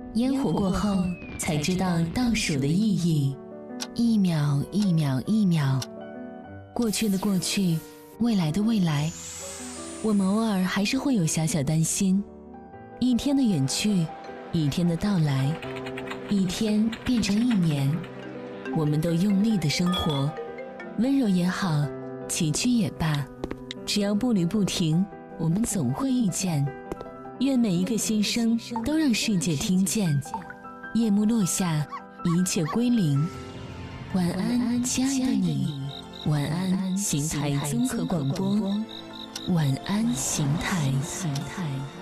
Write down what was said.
烟火过后，才知道倒数的意义。一秒一秒一秒，过去的过去，未来的未来，我们偶尔还是会有小小担心。一天的远去，一天的到来，一天变成一年，我们都用力的生活，温柔也好，崎岖也罢，只要步履不停，我们总会遇见。愿每一个心声都让世界听见。夜幕落下，一切归零。晚安，亲爱的你。晚安，邢台综合广播。晚安，邢台。